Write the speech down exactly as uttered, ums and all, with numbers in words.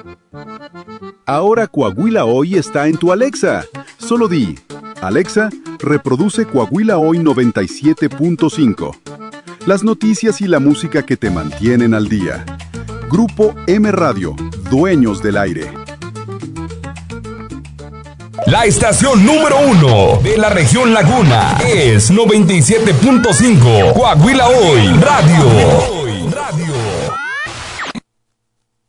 Ahora Coahuila Hoy está en tu Alexa. Solo di, Alexa, reproduce Coahuila Hoy noventa y siete punto cinco. Las noticias y la música que te mantienen al día. Grupo M Radio, dueños del aire. La estación número uno de la región Laguna es noventa y siete punto cinco Coahuila Hoy Radio.